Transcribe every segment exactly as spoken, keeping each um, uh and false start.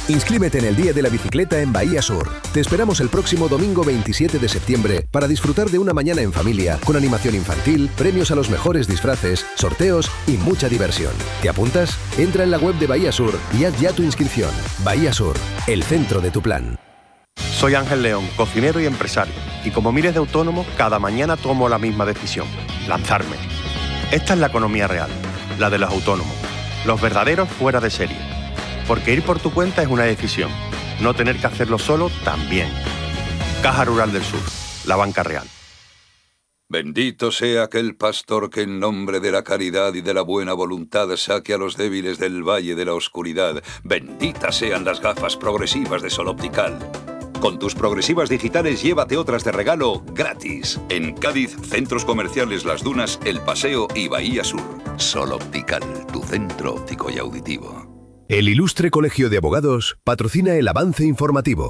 Inscríbete en el Día de la Bicicleta en Bahía Sur. Te esperamos el próximo domingo veintisiete de septiembre para disfrutar de una mañana en familia, con animación infantil, premios a los mejores disfraces, sorteos y mucha diversión. ¿Te apuntas? Entra en la web de Bahía Sur y haz ya tu inscripción. Bahía Sur, el centro de tu plan. Soy Ángel León, cocinero y empresario, y como miles de autónomos, cada mañana tomo la misma decisión: lanzarme. Esta es la economía real, la de los autónomos, los verdaderos fuera de serie. Porque ir por tu cuenta es una decisión, no tener que hacerlo solo también. Caja Rural del Sur, la banca real. Bendito sea aquel pastor que en nombre de la caridad y de la buena voluntad saque a los débiles del valle de la oscuridad. Benditas sean las gafas progresivas de Sol Optical. Con tus progresivas digitales llévate otras de regalo gratis. En Cádiz, centros comerciales Las Dunas, El Paseo y Bahía Sur. Sol Optical, tu centro óptico y auditivo. El Ilustre Colegio de Abogados patrocina el avance informativo.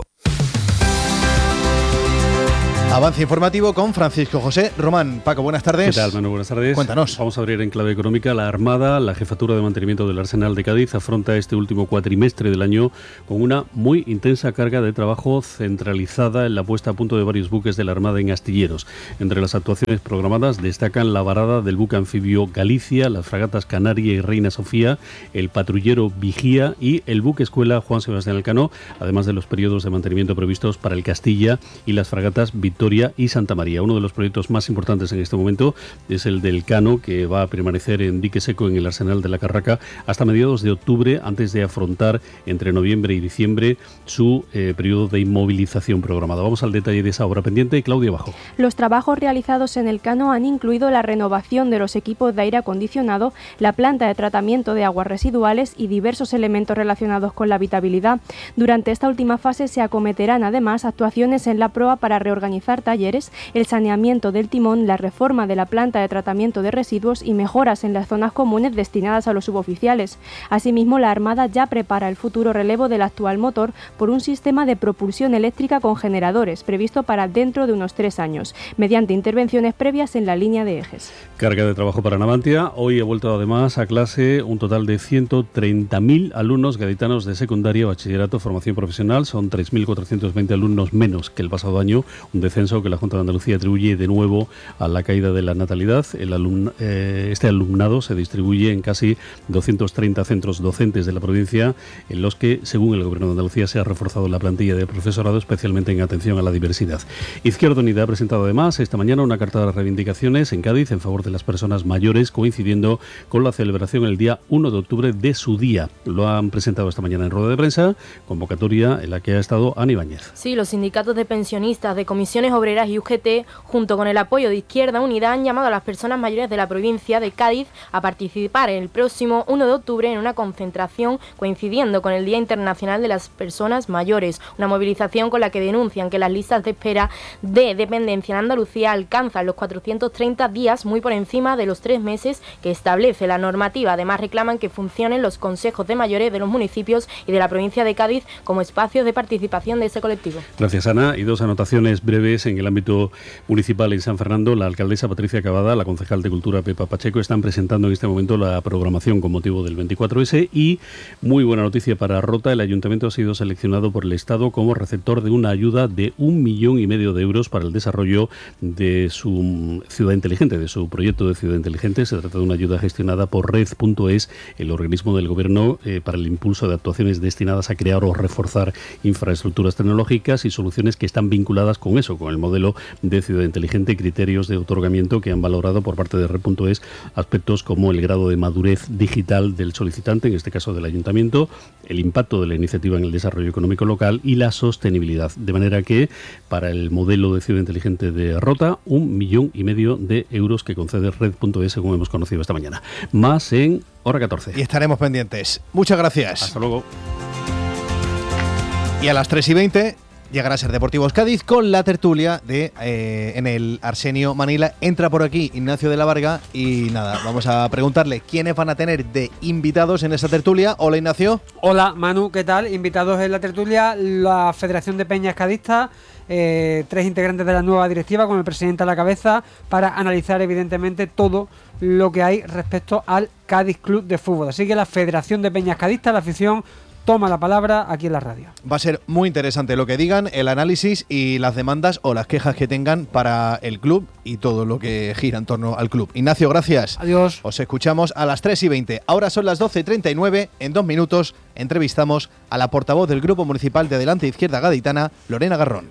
Avance informativo con Francisco José Román. Paco, buenas tardes. ¿Qué tal, Manu? Buenas tardes. Cuéntanos. Vamos a abrir en clave económica. La Armada, la Jefatura de Mantenimiento del Arsenal de Cádiz, afronta este último cuatrimestre del año con una muy intensa carga de trabajo centralizada en la puesta a punto de varios buques de la Armada en astilleros. Entre las actuaciones programadas destacan la varada del buque anfibio Galicia, las fragatas Canaria y Reina Sofía, el patrullero Vigía y el buque escuela Juan Sebastián Elcano, además de los periodos de mantenimiento previstos para el Castilla y las fragatas Victoria y Santa María. Uno de los proyectos más importantes en este momento es el del Cano, que va a permanecer en dique seco en el Arsenal de la Carraca hasta mediados de octubre, antes de afrontar entre noviembre y diciembre su eh, periodo de inmovilización programado. Vamos al detalle de esa obra pendiente. Claudia Bajo. Los trabajos realizados en el Cano han incluido la renovación de los equipos de aire acondicionado, la planta de tratamiento de aguas residuales y diversos elementos relacionados con la habitabilidad. Durante esta última fase se acometerán además actuaciones en la proa para reorganizar talleres, el saneamiento del timón, la reforma de la planta de tratamiento de residuos y mejoras en las zonas comunes destinadas a los suboficiales. Asimismo, la Armada ya prepara el futuro relevo del actual motor por un sistema de propulsión eléctrica con generadores, previsto para dentro de unos tres años, mediante intervenciones previas en la línea de ejes. Carga de trabajo para Navantia. Hoy ha vuelto además a clase un total de ciento treinta mil alumnos gaditanos de secundaria, bachillerato, formación profesional. Son tres mil cuatrocientos veinte alumnos menos que el pasado año, un descenso que la Junta de Andalucía atribuye de nuevo a la caída de la natalidad. El alumn, eh, este alumnado se distribuye en casi doscientos treinta centros docentes de la provincia, en los que, según el Gobierno de Andalucía, se ha reforzado la plantilla de profesorado, especialmente en atención a la diversidad. Izquierda Unida ha presentado además esta mañana una carta de reivindicaciones en Cádiz en favor de las personas mayores, coincidiendo con la celebración el día uno de octubre de su día. Lo han presentado esta mañana en rueda de prensa, convocatoria en la que ha estado Ana Ibáñez. Sí, los sindicatos de pensionistas, de comisiones obreras y U G T, junto con el apoyo de Izquierda Unida, han llamado a las personas mayores de la provincia de Cádiz a participar el próximo uno de octubre en una concentración coincidiendo con el Día Internacional de las Personas Mayores, una movilización con la que denuncian que las listas de espera de dependencia en Andalucía alcanzan los cuatrocientos treinta días, muy por encima de los tres meses que establece la normativa. Además, reclaman que funcionen los consejos de mayores de los municipios y de la provincia de Cádiz como espacios de participación de ese colectivo. Gracias, Ana. Y dos anotaciones breves en el ámbito municipal en San Fernando. La alcaldesa Patricia Cavada, la concejal de Cultura Pepa Pacheco están presentando en este momento la programación con motivo del veinticuatro ese y, muy buena noticia para Rota, el ayuntamiento ha sido seleccionado por el Estado como receptor de una ayuda de un millón y medio de euros para el desarrollo de su ciudad inteligente, de su proyecto de ciudad inteligente. Se trata de una ayuda gestionada por Red punto es, el organismo del gobierno eh, para el impulso de actuaciones destinadas a crear o reforzar infraestructuras tecnológicas y soluciones que están vinculadas con eso, con el modelo de ciudad inteligente y criterios de otorgamiento que han valorado por parte de Red punto es aspectos como el grado de madurez digital del solicitante, en este caso del ayuntamiento, el impacto de la iniciativa en el desarrollo económico local y la sostenibilidad. De manera que, para el modelo de ciudad inteligente de Rota, un millón y medio de euros que concede Red punto es, según hemos conocido esta mañana. Más en hora catorce. Y estaremos pendientes. Muchas gracias. Hasta luego. Y a las tres y veinte llegará a Ser Deportivos Cádiz con la tertulia de eh, en el Arsenio Manila. Entra por aquí Ignacio de la Varga y nada, vamos a preguntarle quiénes van a tener de invitados en esa tertulia. Hola, Ignacio. Hola, Manu, ¿qué tal? Invitados en la tertulia la Federación de Peñas Cadistas, eh, tres integrantes de la nueva directiva con el presidente a la cabeza para analizar evidentemente todo lo que hay respecto al Cádiz Club de Fútbol. Así que la Federación de Peñas Cadistas, la afición toma la palabra aquí en la radio. Va a ser muy interesante lo que digan, el análisis y las demandas o las quejas que tengan para el club y todo lo que gira en torno al club. Ignacio, gracias. Adiós. Os escuchamos a las tres y veinte. Ahora son las doce y treinta y nueve. En dos minutos entrevistamos a la portavoz del Grupo Municipal de Adelante Izquierda Gaditana, Lorena Garrón.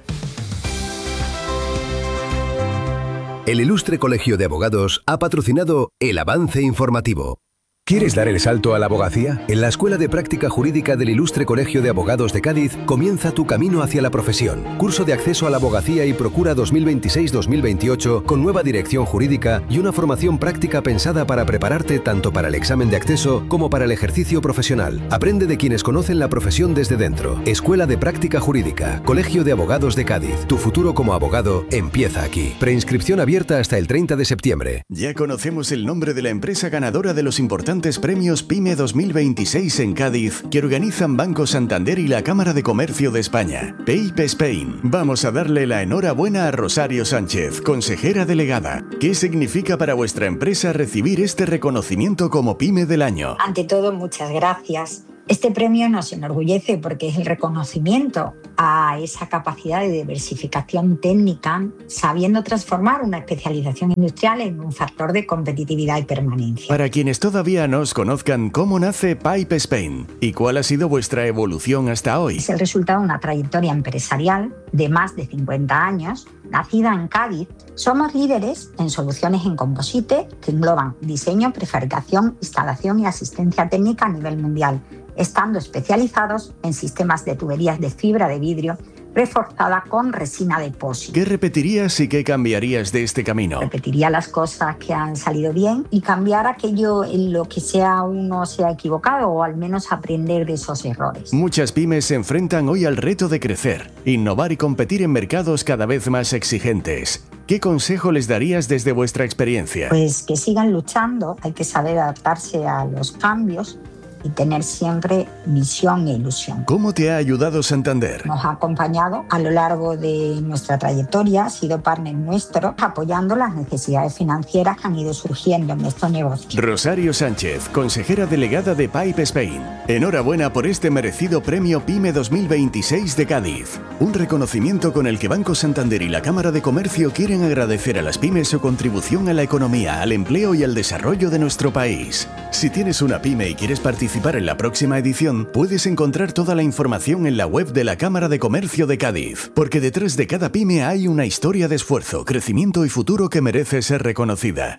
El Ilustre Colegio de Abogados ha patrocinado El Avance Informativo. ¿Quieres dar el salto a la abogacía? En la Escuela de Práctica Jurídica del Ilustre Colegio de Abogados de Cádiz comienza tu camino hacia la profesión. Curso de acceso a la abogacía y procura dos mil veintiséis dos mil veintiocho con nueva dirección jurídica y una formación práctica pensada para prepararte tanto para el examen de acceso como para el ejercicio profesional. Aprende de quienes conocen la profesión desde dentro. Escuela de Práctica Jurídica, Colegio de Abogados de Cádiz. Tu futuro como abogado empieza aquí. Preinscripción abierta hasta el treinta de septiembre. Ya conocemos el nombre de la empresa ganadora de los importantes premios PYME dos mil veintiséis en Cádiz que organizan Banco Santander y la Cámara de Comercio de España. PayPe Spain. Vamos a darle la enhorabuena a Rosario Sánchez, consejera delegada. ¿Qué significa para vuestra empresa recibir este reconocimiento como PYME del año? Ante todo, muchas gracias. Este premio nos enorgullece porque es el reconocimiento a esa capacidad de diversificación técnica, sabiendo transformar una especialización industrial en un factor de competitividad y permanencia. Para quienes todavía no os conozcan, ¿cómo nace PayPe Spain? ¿Y cuál ha sido vuestra evolución hasta hoy? Es el resultado de una trayectoria empresarial de más de cincuenta años, nacida en Cádiz. Somos líderes en soluciones en composite que engloban diseño, prefabricación, instalación y asistencia técnica a nivel mundial, estando especializados en sistemas de tuberías de fibra de vidrio reforzada con resina de epoxi. ¿Qué repetirías y qué cambiarías de este camino? Repetiría las cosas que han salido bien y cambiar aquello en lo que sea uno se ha equivocado o al menos aprender de esos errores. Muchas pymes se enfrentan hoy al reto de crecer, innovar y competir en mercados cada vez más exigentes. ¿Qué consejo les darías desde vuestra experiencia? Pues que sigan luchando, hay que saber adaptarse a los cambios y tener siempre visión e ilusión. ¿Cómo te ha ayudado Santander? Nos ha acompañado a lo largo de nuestra trayectoria, ha sido partner nuestro, apoyando las necesidades financieras que han ido surgiendo en nuestro negocio. Rosario Sánchez, consejera delegada de PayPe Spain. Enhorabuena por este merecido premio PYME dos mil veintiséis de Cádiz. Un reconocimiento con el que Banco Santander y la Cámara de Comercio quieren agradecer a las pymes su contribución a la economía, al empleo y al desarrollo de nuestro país. Si tienes una pyme y quieres participar en la próxima edición, puedes encontrar toda la información en la web de la Cámara de Comercio de Cádiz, porque detrás de cada pyme hay una historia de esfuerzo, crecimiento y futuro que merece ser reconocida.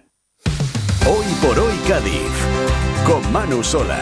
Hoy por hoy Cádiz, con Manu Sola.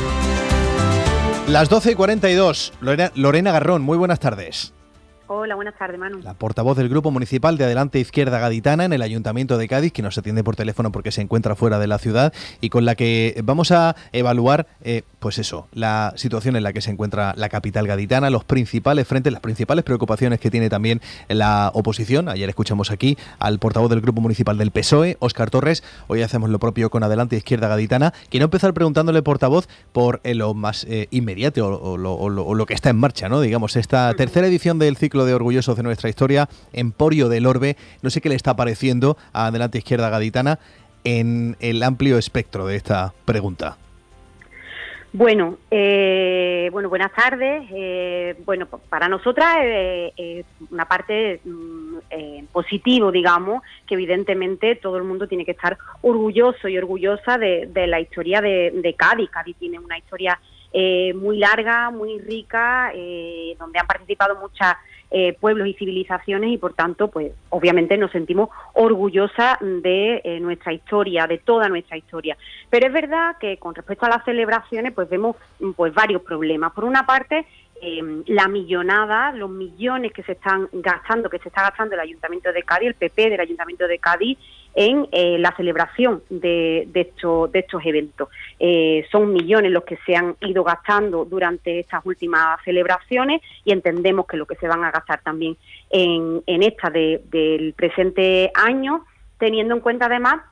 Las doce y cuarenta y dos. Lorena, Lorena Garrón, muy buenas tardes. Hola, buenas tardes, Manu. La portavoz del Grupo Municipal de Adelante Izquierda Gaditana en el Ayuntamiento de Cádiz, que nos atiende por teléfono porque se encuentra fuera de la ciudad y con la que vamos a evaluar, eh, pues eso, la situación en la que se encuentra la capital gaditana, los principales frentes, las principales preocupaciones que tiene también la oposición. Ayer escuchamos aquí al portavoz del Grupo Municipal del P S O E, Óscar Torres. Hoy hacemos lo propio con Adelante Izquierda Gaditana. Quiero empezar preguntándole, portavoz, por eh, lo más eh, inmediato o, o, lo, o, lo, o lo que está en marcha, ¿no? Digamos, esta tercera edición del ciclo de Orgullosos de nuestra historia, Emporio del Orbe. No sé qué le está pareciendo a Adelante Izquierda Gaditana en el amplio espectro de esta pregunta. Bueno, eh, bueno, buenas tardes. Eh, bueno, para nosotras es eh, eh, una parte eh, positivo, digamos, que evidentemente todo el mundo tiene que estar orgulloso y orgullosa de, de la historia de, de Cádiz. Cádiz tiene una historia eh, muy larga, muy rica, eh, donde han participado muchas Eh, pueblos y civilizaciones y por tanto pues obviamente nos sentimos orgullosas de eh, nuestra historia, de toda nuestra historia, pero es verdad que con respecto a las celebraciones pues vemos pues varios problemas. Por una parte, eh, la millonada, los millones que se están gastando, que se está gastando el Ayuntamiento de Cádiz, el P P del Ayuntamiento de Cádiz en eh, la celebración de, de, estos, de estos eventos. Eh, son millones los que se han ido gastando durante estas últimas celebraciones y entendemos que lo que se van a gastar también en, en esta de, del presente año, teniendo en cuenta además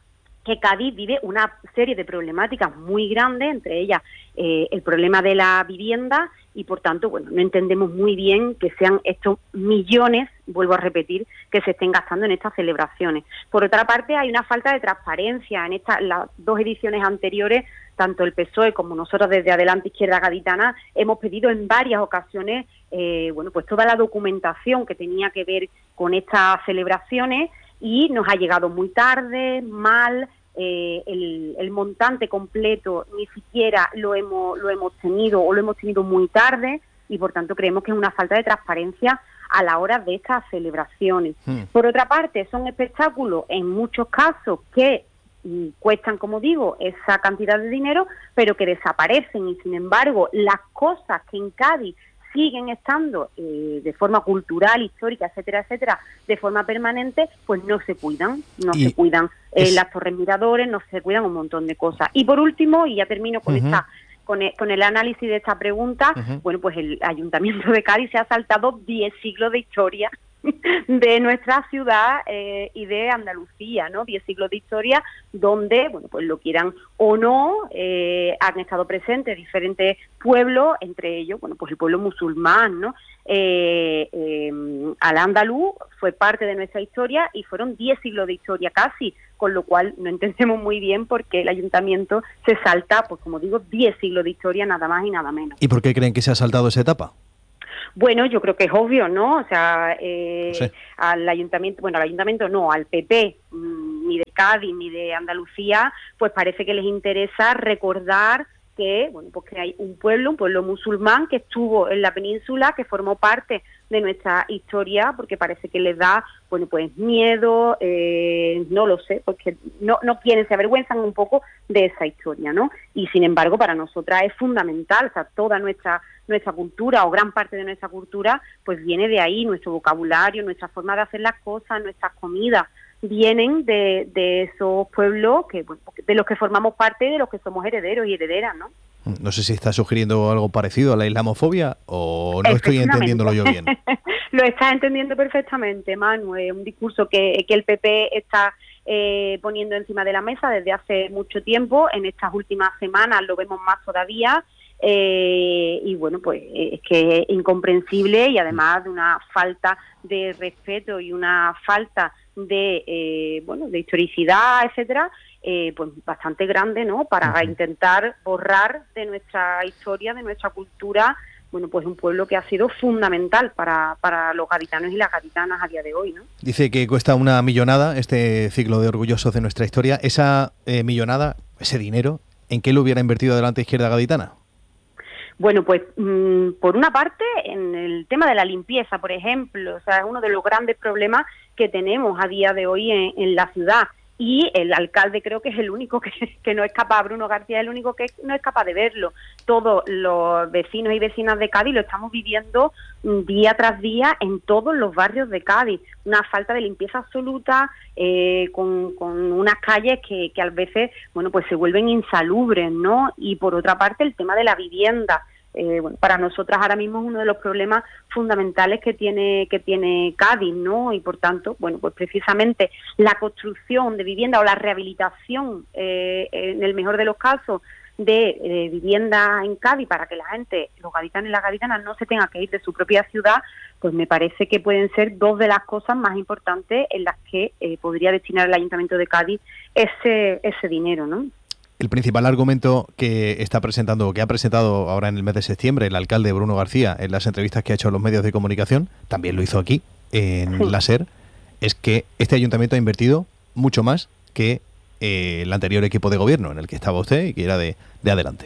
que Cádiz vive una serie de problemáticas muy grandes, entre ellas eh, el problema de la vivienda, y por tanto, bueno, no entendemos muy bien que sean estos millones, vuelvo a repetir, que se estén gastando en estas celebraciones. Por otra parte, hay una falta de transparencia. En estas las dos ediciones anteriores, tanto el P S O E como nosotros desde Adelante Izquierda Gaditana hemos pedido en varias ocasiones, eh, bueno, pues toda la documentación que tenía que ver con estas celebraciones, y nos ha llegado muy tarde, mal, eh, el, el montante completo ni siquiera lo hemos lo hemos tenido o lo hemos tenido muy tarde, y por tanto creemos que es una falta de transparencia a la hora de estas celebraciones. Hmm. Por otra parte, son espectáculos en muchos casos que mm, cuestan, como digo, esa cantidad de dinero, pero que desaparecen, y sin embargo las cosas que en Cádiz siguen estando eh, de forma cultural, histórica, etcétera, etcétera, de forma permanente, pues no se cuidan, no y se cuidan eh, es... las torres miradores, no se cuidan un montón de cosas. Y por último, y ya termino con uh-huh. esta con el, con el análisis de esta pregunta, uh-huh. bueno, pues el Ayuntamiento de Cádiz se ha saltado diez siglos de historia de nuestra ciudad eh, y de Andalucía, ¿no? Diez siglos de historia donde, bueno, pues lo quieran o no, eh, han estado presentes diferentes pueblos, entre ellos, bueno, pues el pueblo musulmán, ¿no? Eh, eh, Al-Ándalus fue parte de nuestra historia y fueron diez siglos de historia casi, con lo cual no entendemos muy bien por qué el ayuntamiento se salta, pues como digo, diez siglos de historia, nada más y nada menos. ¿Y por qué creen que se ha saltado esa etapa? Bueno, yo creo que es obvio, ¿no? O sea, eh, sí. al ayuntamiento, bueno, al ayuntamiento no, al P P, mmm, ni de Cádiz ni de Andalucía, pues parece que les interesa recordar que, bueno, pues que hay un pueblo, un pueblo musulmán que estuvo en la península, que formó parte de nuestra historia, porque parece que les da, bueno, pues miedo, eh, no lo sé, porque no, no quieren, se avergüenzan un poco de esa historia, ¿no? Y sin embargo, para nosotras es fundamental, o sea, toda nuestra nuestra cultura o gran parte de nuestra cultura, pues viene de ahí, nuestro vocabulario, nuestra forma de hacer las cosas, nuestras comidas, vienen de, de esos pueblos que, bueno, de los que formamos parte, de los que somos herederos y herederas, ¿no? No sé si está sugiriendo algo parecido a la islamofobia o no estoy entendiéndolo yo bien. Lo estás entendiendo perfectamente, Manu. Es un discurso que, que el P P está eh, poniendo encima de la mesa desde hace mucho tiempo. En estas últimas semanas lo vemos más todavía. Eh, y bueno, pues es que es incomprensible, y además de una falta de respeto y una falta de eh, bueno de historicidad, etcétera, eh, pues bastante grande, ¿no? Para uh-huh. intentar borrar de nuestra historia, de nuestra cultura, bueno, pues un pueblo que ha sido fundamental para, para los gaditanos y las gaditanas a día de hoy, ¿no? Dice que cuesta una millonada este ciclo de orgullosos de nuestra historia. Esa eh, millonada, ese dinero, ¿en qué lo hubiera invertido Adelante Izquierda Gaditana? Bueno, pues mmm, por una parte, en el tema de la limpieza, por ejemplo, o sea, es uno de los grandes problemas que tenemos a día de hoy en, en la ciudad. Y el alcalde creo que es el único que, que no es capaz, Bruno García es el único que no es capaz de verlo. Todos los vecinos y vecinas de Cádiz lo estamos viviendo día tras día en todos los barrios de Cádiz. Una falta de limpieza absoluta, eh, con, con unas calles que, que a veces, bueno, pues se vuelven insalubres, ¿no? Y por otra parte el tema de la vivienda. Eh, bueno, para nosotras ahora mismo es uno de los problemas fundamentales que tiene que tiene Cádiz, ¿no? Y por tanto, bueno, pues precisamente la construcción de vivienda o la rehabilitación, eh, en el mejor de los casos, de eh, vivienda en Cádiz para que la gente, los gaditanos y las gaditanas, no se tengan que ir de su propia ciudad, pues me parece que pueden ser dos de las cosas más importantes en las que eh, podría destinar el Ayuntamiento de Cádiz ese ese dinero, ¿no? El principal argumento que está presentando, que ha presentado ahora en el mes de septiembre el alcalde Bruno García en las entrevistas que ha hecho a los medios de comunicación, también lo hizo aquí en sí. la SER, es que este ayuntamiento ha invertido mucho más que eh, el anterior equipo de gobierno en el que estaba usted y que era de, de Adelante.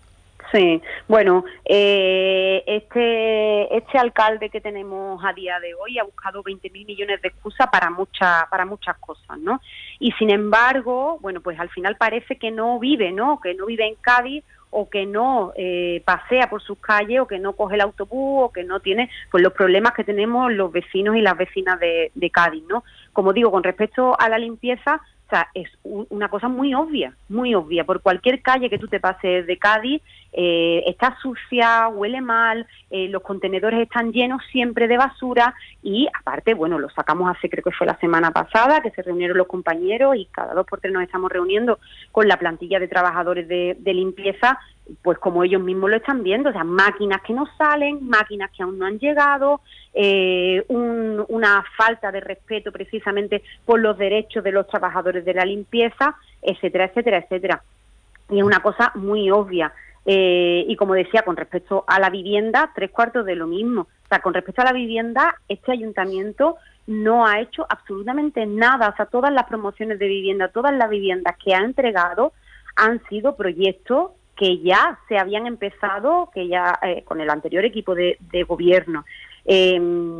Sí, bueno, eh, este este alcalde que tenemos a día de hoy ha buscado veinte mil millones de excusas para muchas para muchas cosas, ¿no? Y sin embargo, bueno, pues al final parece que no vive, ¿no? Que no vive en Cádiz, o que no eh, pasea por sus calles, o que no coge el autobús, o que no tiene pues los problemas que tenemos los vecinos y las vecinas de, de Cádiz, ¿no? Como digo, con respecto a la limpieza, sea, es un, una cosa muy obvia, muy obvia. Por cualquier calle que tú te pases de Cádiz, eh, está sucia, huele mal, eh, los contenedores están llenos siempre de basura y aparte, bueno, lo sacamos hace, creo que fue la semana pasada, que se reunieron los compañeros y cada dos por tres nos estamos reuniendo con la plantilla de trabajadores de, de limpieza, pues como ellos mismos lo están viendo, o sea, máquinas que no salen, máquinas que aún no han llegado, eh, un, una falta de respeto precisamente por los derechos de los trabajadores de la limpieza, etcétera, etcétera, etcétera. Y es una cosa muy obvia. Eh, y como decía, con respecto a la vivienda, tres cuartos de lo mismo. O sea, con respecto a la vivienda, este ayuntamiento no ha hecho absolutamente nada. O sea, todas las promociones de vivienda, todas las viviendas que ha entregado han sido proyectos que ya se habían empezado, que ya eh, con el anterior equipo de, de gobierno. Eh,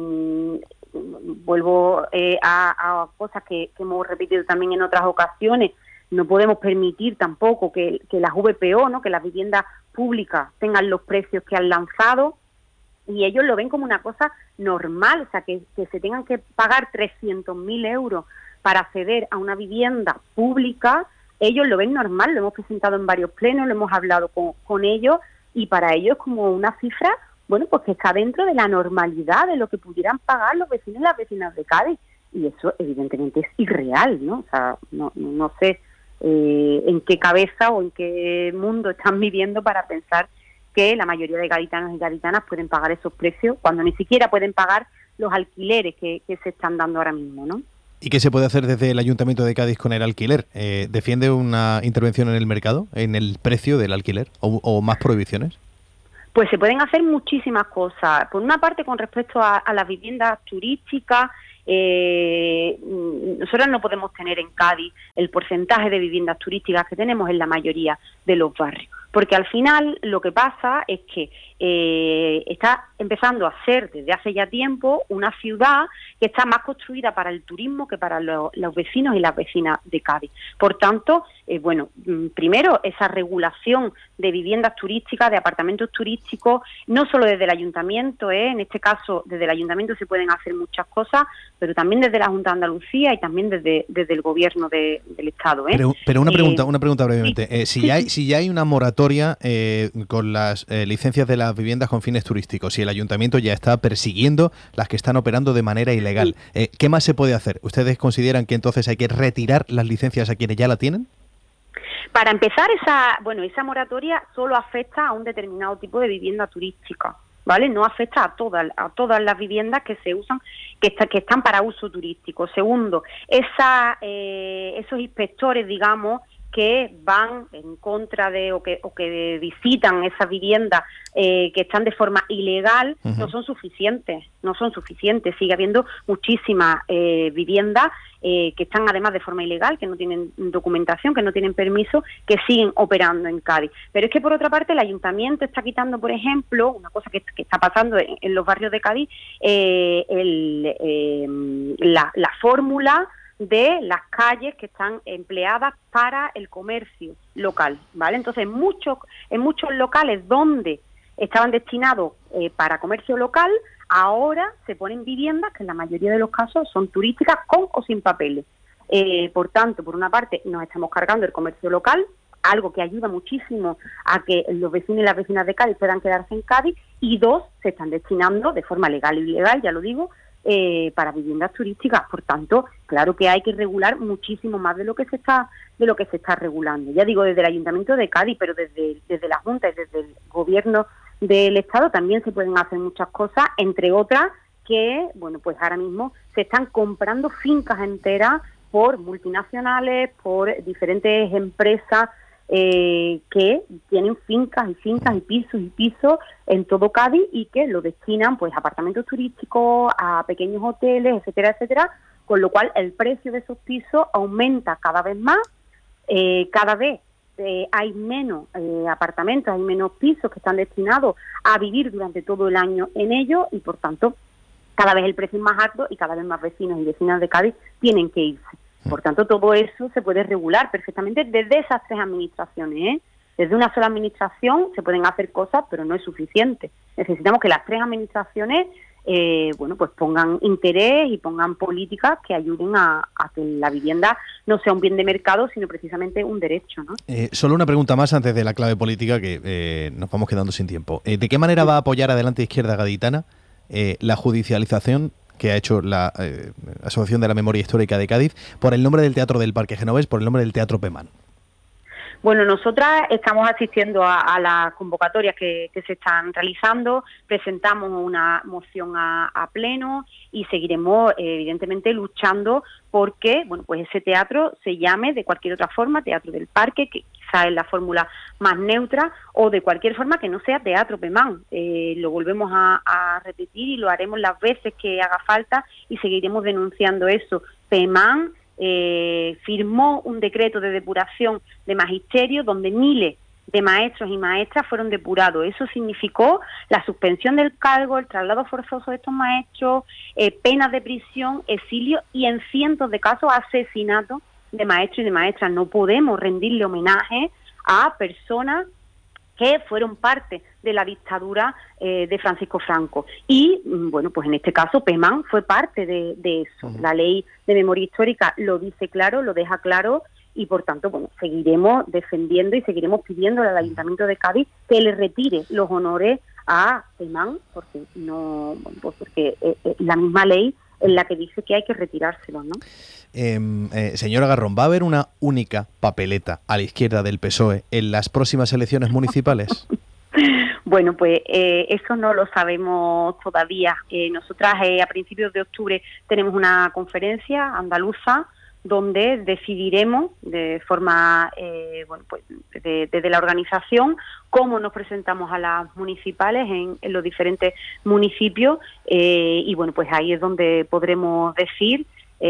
vuelvo eh, a, a cosas que, que hemos repetido también en otras ocasiones. No podemos permitir tampoco que, que las V P O, ¿no?, que las viviendas públicas tengan los precios que han lanzado, y ellos lo ven como una cosa normal, o sea, que, que se tengan que pagar trescientos mil euros para acceder a una vivienda pública. Ellos lo ven normal, lo hemos presentado en varios plenos, lo hemos hablado con, con ellos, y para ellos es como una cifra, bueno, pues que está dentro de la normalidad de lo que pudieran pagar los vecinos y las vecinas de Cádiz, y eso evidentemente es irreal, ¿no? O sea, no, no, no sé eh, en qué cabeza o en qué mundo están viviendo para pensar que la mayoría de gaditanos y gaditanas pueden pagar esos precios cuando ni siquiera pueden pagar los alquileres que, que se están dando ahora mismo, ¿no? ¿Y qué se puede hacer desde el Ayuntamiento de Cádiz con el alquiler? Eh, ¿Defiende una intervención en el mercado, en el precio del alquiler, o, o más prohibiciones? Pues se pueden hacer muchísimas cosas. Por una parte, con respecto a, a las viviendas turísticas, eh, nosotros no podemos tener en Cádiz el porcentaje de viviendas turísticas que tenemos en la mayoría de los barrios, porque al final lo que pasa es que eh, está empezando a ser desde hace ya tiempo una ciudad que está más construida para el turismo que para lo, los vecinos y las vecinas de Cádiz. Por tanto, eh, bueno, primero esa regulación de viviendas turísticas, de apartamentos turísticos, no solo desde el ayuntamiento, eh, en este caso desde el ayuntamiento se pueden hacer muchas cosas, pero también desde la Junta de Andalucía y también desde, desde el gobierno de, del Estado. ¿eh? Pero, pero una pregunta, eh, una pregunta brevemente. Sí, eh, si, sí, ya hay, sí. si ya hay una moratoria eh, con las eh, licencias de las viviendas con fines turísticos, si el ayuntamiento ya está persiguiendo las que están operando de manera ilegal, eh, ¿qué más se puede hacer? ¿Ustedes consideran que entonces hay que retirar las licencias a quienes ya la tienen? Para empezar, esa bueno esa moratoria solo afecta a un determinado tipo de vivienda turística, ¿vale? No afecta a todas a todas las viviendas que se usan, que, está, que están para uso turístico. Segundo, esa, eh, esos inspectores, digamos, que van en contra de o que, o que visitan esas viviendas eh, que están de forma ilegal, uh-huh. no son suficientes, no son suficientes. Sigue habiendo muchísimas eh, viviendas eh, que están además de forma ilegal, que no tienen documentación, que no tienen permiso, que siguen operando en Cádiz. Pero es que por otra parte el ayuntamiento está quitando, por ejemplo, una cosa que, que está pasando en, en los barrios de Cádiz, eh, el, eh, la, la fórmula de las calles que están empleadas para el comercio local, ¿vale? Entonces, en muchos, en muchos locales donde estaban destinados eh, para comercio local, ahora se ponen viviendas que en la mayoría de los casos son turísticas con o sin papeles. Eh, por tanto, por una parte, nos estamos cargando el comercio local, algo que ayuda muchísimo a que los vecinos y las vecinas de Cádiz puedan quedarse en Cádiz, y dos, se están destinando de forma legal y ilegal, ya lo digo, Eh, para viviendas turísticas. Por tanto, claro que hay que regular muchísimo más de lo que se está de lo que se está regulando. Ya digo, desde el Ayuntamiento de Cádiz, pero desde, desde la Junta y desde el Gobierno del Estado también se pueden hacer muchas cosas, entre otras que, bueno, pues ahora mismo se están comprando fincas enteras por multinacionales, por diferentes empresas Eh, que tienen fincas y fincas y pisos y pisos en todo Cádiz y que lo destinan pues a apartamentos turísticos, a pequeños hoteles, etcétera, etcétera, con lo cual el precio de esos pisos aumenta cada vez más, eh, cada vez eh, hay menos eh, apartamentos, hay menos pisos que están destinados a vivir durante todo el año en ellos y por tanto cada vez el precio es más alto y cada vez más vecinos y vecinas de Cádiz tienen que irse. Por tanto, todo eso se puede regular perfectamente desde esas tres administraciones, ¿eh? Desde una sola administración se pueden hacer cosas, pero no es suficiente. Necesitamos que las tres administraciones eh, bueno, pues pongan interés y pongan políticas que ayuden a, a que la vivienda no sea un bien de mercado, sino precisamente un derecho, ¿no? Eh, solo una pregunta más antes de la clave política, que eh, nos vamos quedando sin tiempo. Eh, ¿De qué manera va a apoyar Adelante Izquierda Gaditana eh, la judicialización que ha hecho la eh, Asociación de la Memoria Histórica de Cádiz por el nombre del Teatro del Parque Genovés, por el nombre del Teatro Pemán? Bueno, nosotras estamos asistiendo a, a las convocatorias que, que se están realizando, presentamos una moción a, a pleno y seguiremos eh, evidentemente luchando porque, bueno, pues ese teatro se llame de cualquier otra forma, Teatro del Parque, que quizá es la fórmula más neutra, o de cualquier forma que no sea Teatro Pemán. Eh, lo volvemos a, a repetir y lo haremos las veces que haga falta y seguiremos denunciando eso. Pemán Eh, firmó un decreto de depuración de magisterio donde miles de maestros y maestras fueron depurados. Eso significó la suspensión del cargo, el traslado forzoso de estos maestros, eh, penas de prisión, exilio y en cientos de casos asesinatos de maestros y de maestras. No podemos rendirle homenaje a personas que fueron parte de la dictadura eh, de Francisco Franco. Y, bueno, pues en este caso Pemán fue parte de, de eso. Uh-huh. La ley de memoria histórica lo dice claro, lo deja claro, y por tanto, bueno, seguiremos defendiendo y seguiremos pidiendo al Ayuntamiento de Cádiz que le retire los honores a Pemán, porque no, bueno, pues porque eh, eh, la misma ley es la que dice que hay que retirárselos, ¿no? Eh, eh, señora Garrón, ¿va a haber una única papeleta a la izquierda del P S O E en las próximas elecciones municipales? Bueno, pues eh, eso no lo sabemos todavía. Eh, nosotras eh, a principios de octubre tenemos una conferencia andaluza donde decidiremos de forma, eh, bueno, pues desde de, de la organización cómo nos presentamos a las municipales en, en los diferentes municipios eh, y bueno, pues ahí es donde podremos decir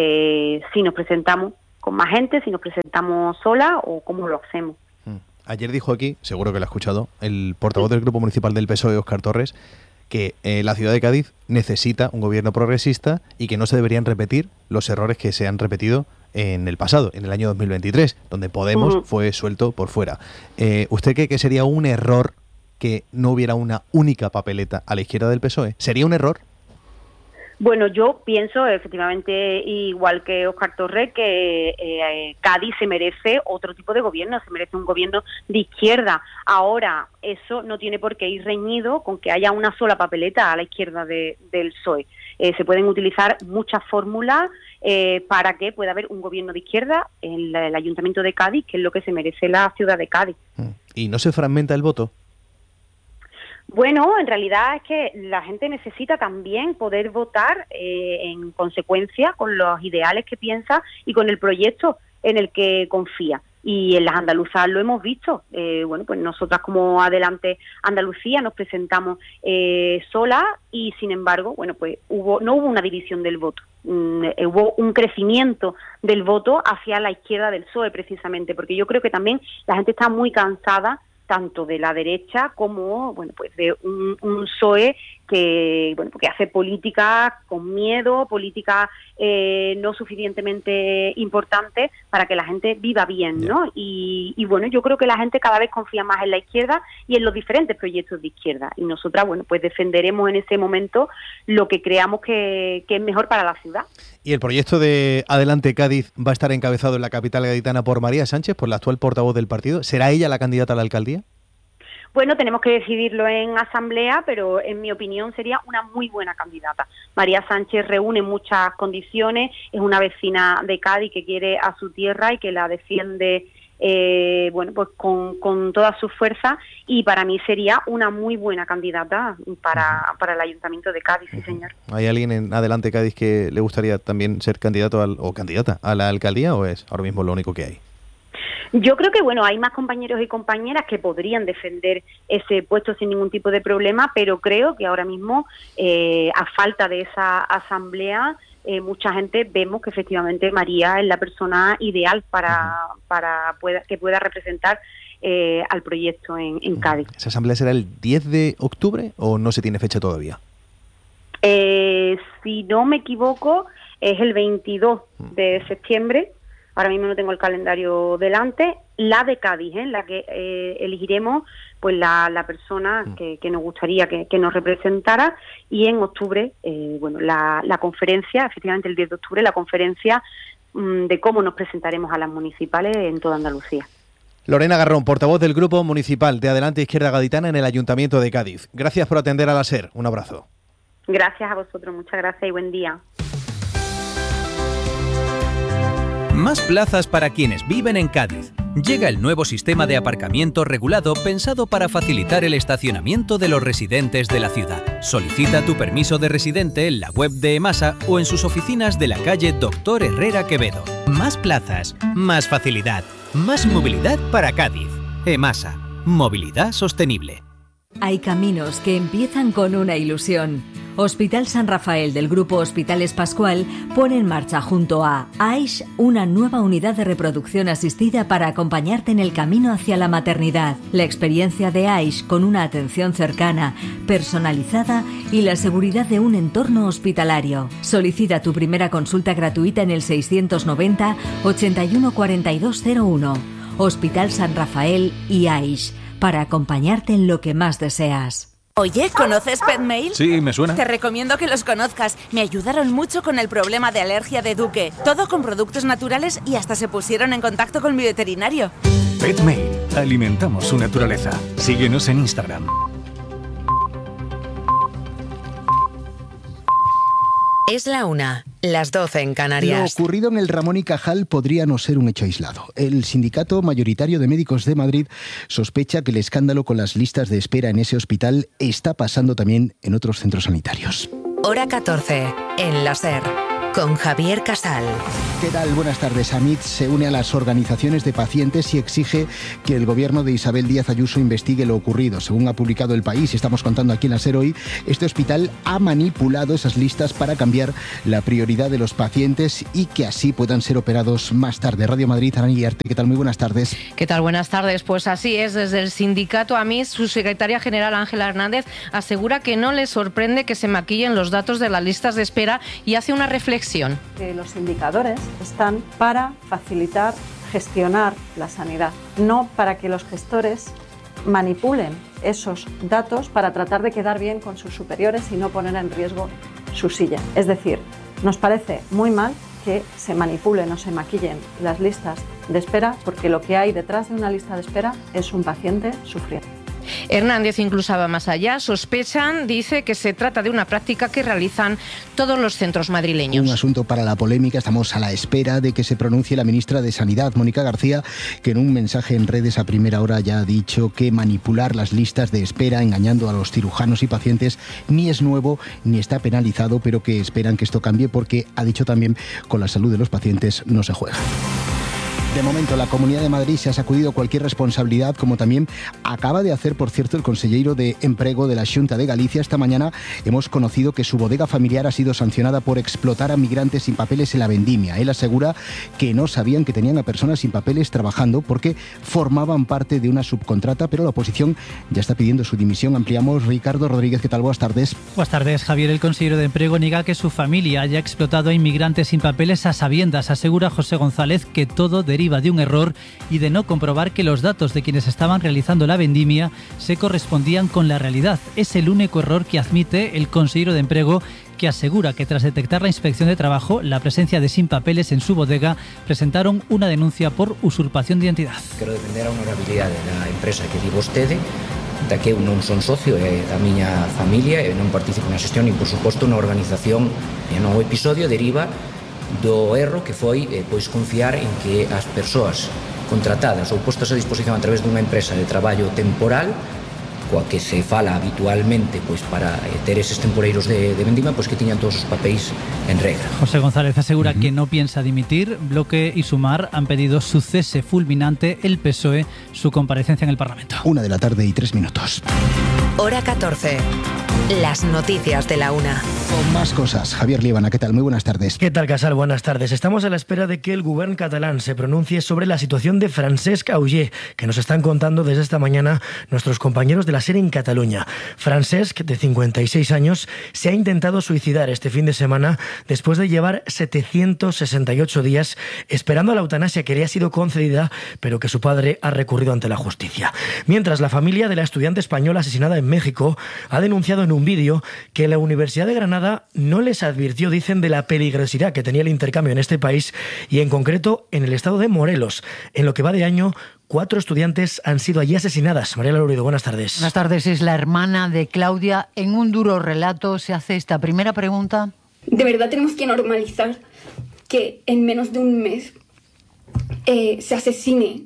eh, si nos presentamos con más gente, si nos presentamos sola o cómo lo hacemos. Ayer dijo aquí, seguro que lo ha escuchado, el portavoz del Grupo Municipal del P S O E, Óscar Torres, que eh, la ciudad de Cádiz necesita un gobierno progresista y que no se deberían repetir los errores que se han repetido en el pasado, en el año dos mil veintitrés, donde Podemos uh-huh. fue suelto por fuera. Eh, ¿Usted cree que sería un error que no hubiera una única papeleta a la izquierda del P S O E? ¿Sería un error? Bueno, yo pienso efectivamente, igual que Óscar Torres, que eh, Cádiz se merece otro tipo de gobierno, se merece un gobierno de izquierda. Ahora, eso no tiene por qué ir reñido con que haya una sola papeleta a la izquierda de, del P S O E. Eh, se pueden utilizar muchas fórmulas eh, para que pueda haber un gobierno de izquierda en la, el Ayuntamiento de Cádiz, que es lo que se merece la ciudad de Cádiz. ¿Y no se fragmenta el voto? Bueno, en realidad es que la gente necesita también poder votar eh, en consecuencia con los ideales que piensa y con el proyecto en el que confía. Y en las andaluzas lo hemos visto. Eh, bueno, pues nosotras como Adelante Andalucía nos presentamos eh, solas y sin embargo, bueno, pues hubo no hubo una división del voto. Mm, eh, hubo un crecimiento del voto hacia la izquierda del P S O E precisamente, porque yo creo que también la gente está muy cansada tanto de la derecha como, bueno, pues de un, un P S O E que, bueno, que hace política con miedo, política eh, no suficientemente importante para que la gente viva bien, ¿no? Y, y bueno, yo creo que la gente cada vez confía más en la izquierda y en los diferentes proyectos de izquierda. Y nosotras, bueno, pues defenderemos en ese momento lo que creamos que, que es mejor para la ciudad. ¿Y el proyecto de Adelante Cádiz va a estar encabezado en la capital gaditana por María Sánchez, por la actual portavoz del partido? ¿Será ella la candidata a la alcaldía? Bueno, tenemos que decidirlo en asamblea, pero en mi opinión sería una muy buena candidata. María Sánchez reúne muchas condiciones, es una vecina de Cádiz que quiere a su tierra y que la defiende eh, bueno, pues con, con toda su fuerza, y para mí sería una muy buena candidata para, para el Ayuntamiento de Cádiz, sí señor. ¿Hay alguien en Adelante Cádiz que le gustaría también ser candidato al, o candidata a la alcaldía, o es ahora mismo lo único que hay? Yo creo que, bueno, hay más compañeros y compañeras que podrían defender ese puesto sin ningún tipo de problema, pero creo que ahora mismo, eh, a falta de esa asamblea, eh, mucha gente vemos que efectivamente María es la persona ideal para, para pueda, que pueda representar eh, al proyecto en, en Cádiz. ¿Esa asamblea será el diez de octubre o no se tiene fecha todavía? Eh, si no me equivoco, es el veintidós de septiembre. ahora mismo no tengo el calendario delante, la de Cádiz, ¿eh? La que eh, elegiremos pues la, la persona que, que nos gustaría que, que nos representara, y en octubre, eh, bueno, la, la conferencia, efectivamente el diez de octubre, la conferencia mmm, de cómo nos presentaremos a las municipales en toda Andalucía. Lorena Garrón, portavoz del Grupo Municipal de Adelante Izquierda Gaditana en el Ayuntamiento de Cádiz. Gracias por atender a la SER. Un abrazo. Gracias a vosotros, muchas gracias y buen día. Más plazas para quienes viven en Cádiz. Llega el nuevo sistema de aparcamiento regulado pensado para facilitar el estacionamiento de los residentes de la ciudad. Solicita tu permiso de residente en la web de EMASA o en sus oficinas de la calle Doctor Herrera Quevedo. Más plazas, más facilidad, más movilidad para Cádiz. EMASA, movilidad sostenible. Hay caminos que empiezan con una ilusión. Hospital San Rafael del Grupo Hospitales Pascual pone en marcha junto a AISH una nueva unidad de reproducción asistida para acompañarte en el camino hacia la maternidad. La experiencia de AISH con una atención cercana, personalizada y la seguridad de un entorno hospitalario. Solicita tu primera consulta gratuita en el seiscientos noventa, ochenta y uno, cuarenta y dos cero uno. Hospital San Rafael y AISH, para acompañarte en lo que más deseas. Oye, ¿conoces PetMail? Sí, me suena. Te recomiendo que los conozcas. Me ayudaron mucho con el problema de alergia de Duque. Todo con productos naturales y hasta se pusieron en contacto con mi veterinario. PetMail. Alimentamos su naturaleza. Síguenos en Instagram. Es la una, las doce en Canarias. Lo ocurrido en el Ramón y Cajal podría no ser un hecho aislado. El sindicato mayoritario de médicos de Madrid sospecha que el escándalo con las listas de espera en ese hospital está pasando también en otros centros sanitarios. Hora catorce, en la SER, con Javier Casal. ¿Qué tal? Buenas tardes. AMIT se une a las organizaciones de pacientes y exige que el gobierno de Isabel Díaz Ayuso investigue lo ocurrido. Según ha publicado El País, y estamos contando aquí en la SER hoy, este hospital ha manipulado esas listas para cambiar la prioridad de los pacientes y que así puedan ser operados más tarde. Radio Madrid, Ana Guillarte, ¿qué tal? Muy buenas tardes. ¿Qué tal? Buenas tardes. Pues así es, desde el sindicato AMIT, su secretaria general Ángela Hernández asegura que no le sorprende que se maquillen los datos de las listas de espera y hace una reflexión. Que los indicadores están para facilitar, gestionar la sanidad, no para que los gestores manipulen esos datos para tratar de quedar bien con sus superiores y no poner en riesgo su silla. Es decir, nos parece muy mal que se manipulen o se maquillen las listas de espera, porque lo que hay detrás de una lista de espera es un paciente sufriendo. Hernández incluso va más allá. Sospechan, dice, que se trata de una práctica que realizan todos los centros madrileños. Un asunto para la polémica. Estamos a la espera de que se pronuncie la ministra de Sanidad, Mónica García, que en un mensaje en redes a primera hora ya ha dicho que manipular las listas de espera engañando a los cirujanos y pacientes ni es nuevo ni está penalizado, pero que esperan que esto cambie porque, ha dicho también, con la salud de los pacientes no se juega. De momento, la Comunidad de Madrid se ha sacudido cualquier responsabilidad, como también acaba de hacer, por cierto, el consejero de Emprego de la Xunta de Galicia. Esta mañana hemos conocido que su bodega familiar ha sido sancionada por explotar a migrantes sin papeles en la vendimia. Él asegura que no sabían que tenían a personas sin papeles trabajando porque formaban parte de una subcontrata, pero la oposición ya está pidiendo su dimisión. Ampliamos. Ricardo Rodríguez, ¿qué tal? Buenas tardes. Buenas tardes, Javier. El consejero de Emprego niega que su familia haya explotado a inmigrantes sin papeles a sabiendas. Asegura José González que todo deriva de un error y de no comprobar que los datos de quienes estaban realizando la vendimia se correspondían con la realidad. Es el único error que admite el consejero de Emprego, que asegura que tras detectar la inspección de trabajo la presencia de sin papeles en su bodega, presentaron una denuncia por usurpación de identidad. Quero defender a honorabilidade da empresa que di vostede, da que eu non son socio, é da miña familia, e non participo na xestión, e por suposto na organización. E no episodio deriva do erro que foi eh, pois confiar en que as persoas contratadas ou postas a disposición a través dunha empresa de traballo temporal, coa que se fala habitualmente pois para eh, ter eses temporeiros de, de vendima, pois que tiñan todos os papéis en regra. José González asegura uh-huh. que no piensa dimitir. Bloque y Sumar han pedido su cese fulminante, el P S O E su comparecencia en el Parlamento. Una de la tarde y tres minutos. Hora catorce, las noticias de la una. Con más cosas. Javier Líbana, ¿qué tal? Muy buenas tardes. ¿Qué tal, Casal? Buenas tardes. Estamos a la espera de que el gobierno catalán se pronuncie sobre la situación de Francesc Auger, que nos están contando desde esta mañana nuestros compañeros de la SER en Cataluña. Francesc, de cincuenta y seis años, se ha intentado suicidar este fin de semana después de llevar setecientos sesenta y ocho días esperando a la eutanasia que le ha sido concedida, pero que su padre ha recurrido ante la justicia. Mientras, la familia de la estudiante española asesinada en México ha denunciado en un vídeo que la Universidad de Granada no les advirtió, dicen, de la peligrosidad que tenía el intercambio en este país y en concreto en el estado de Morelos. En lo que va de año, cuatro estudiantes han sido allí asesinadas. Mariela Lourido, buenas tardes. Buenas tardes. Es la hermana de Claudia. En un duro relato se hace esta primera pregunta. De verdad tenemos que normalizar que en menos de un mes eh, se asesine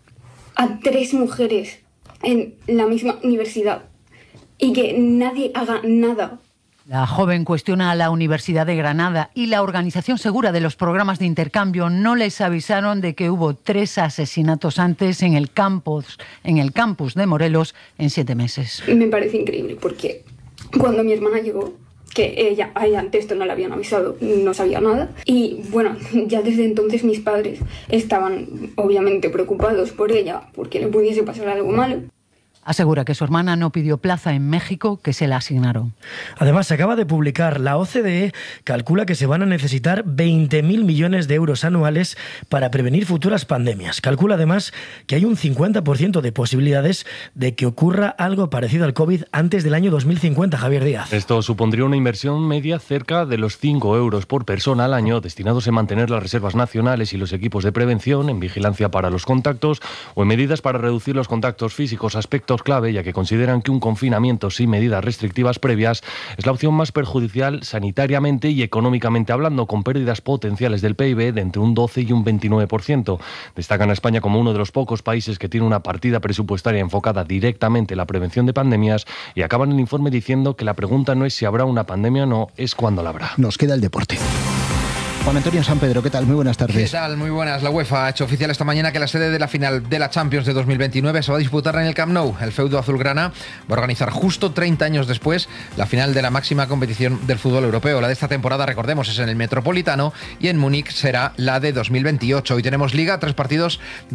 a tres mujeres en la misma universidad y que nadie haga nada. La joven cuestiona a la Universidad de Granada y la Organización Segura de los Programas de Intercambio. No les avisaron de que hubo tres asesinatos antes en el campus, en el campus de Morelos en siete meses. Me parece increíble porque cuando mi hermana llegó, que ella, a ella antes esto no le habían avisado, no sabía nada. Y bueno, ya desde entonces mis padres estaban obviamente preocupados por ella porque le pudiese pasar algo malo. Asegura que su hermana no pidió plaza en México, que se la asignaron. Además, se acaba de publicar, la O C D E calcula que se van a necesitar veinte mil millones de euros anuales para prevenir futuras pandemias. Calcula además que hay un cincuenta por ciento de posibilidades de que ocurra algo parecido al COVID antes del año dos mil cincuenta, Javier Díaz. Esto supondría una inversión media cerca de los cinco euros por persona al año, destinados en mantener las reservas nacionales y los equipos de prevención, en vigilancia para los contactos o en medidas para reducir los contactos físicos, aspectos clave, ya que consideran que un confinamiento sin medidas restrictivas previas es la opción más perjudicial sanitariamente y económicamente hablando, con pérdidas potenciales del P I B de entre un doce y un veintinueve por ciento. Destacan a España como uno de los pocos países que tiene una partida presupuestaria enfocada directamente en la prevención de pandemias, y acaban el informe diciendo que la pregunta no es si habrá una pandemia o no, es cuándo la habrá. Nos queda el deporte. Juan Antonio San Pedro, ¿qué tal? Muy buenas tardes. ¿Qué tal? Muy buenas. La UEFA ha hecho oficial esta mañana que la sede de la final de la Champions de dos mil veintinueve se va a disputar en el Camp Nou. El feudo azulgrana va a organizar justo treinta años después la final de la máxima competición del fútbol europeo. La de esta temporada, recordemos, es en el Metropolitano y en Múnich será la de dos mil veintiocho. Hoy tenemos Liga, tres partidos